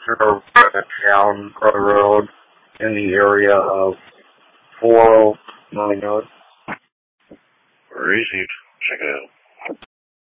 or down Brother Road in the area of 4090. Received. Check it out.